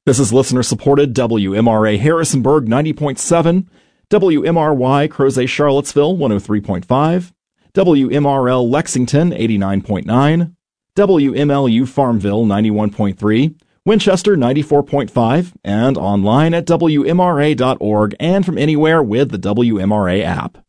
This is listener-supported WMRA Harrisonburg 90.7, WMRY Crozet Charlottesville 103.5, WMRL Lexington 89.9, WMLU Farmville 91.3, Winchester 94.5, and online at WMRA.org and from anywhere with the WMRA app.